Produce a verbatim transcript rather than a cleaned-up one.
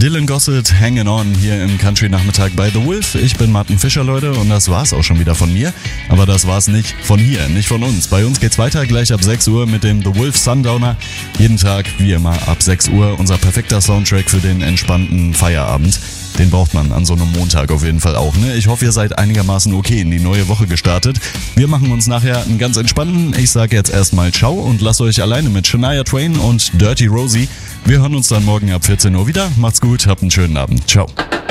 Dylan Gossett, Hanging On hier im Country-Nachmittag bei The Wolf. Ich bin Martin Fischer, Leute, und das war's auch schon wieder von mir. Aber das war's nicht von hier, nicht von uns. Bei uns geht's weiter, gleich ab sechs Uhr mit dem The Wolf Sundowner. Jeden Tag, wie immer, ab sechs Uhr unser perfekter Soundtrack für den entspannten Feierabend. Den braucht man an so einem Montag auf jeden Fall auch, ne? Ich hoffe, ihr seid einigermaßen okay in die neue Woche gestartet. Wir machen uns nachher einen ganz entspannten. Ich sage jetzt erstmal ciao und lasst euch alleine mit Shania Twain und Dirty Rosie. Wir hören uns dann morgen ab vierzehn Uhr wieder. Macht's gut, habt einen schönen Abend. Ciao.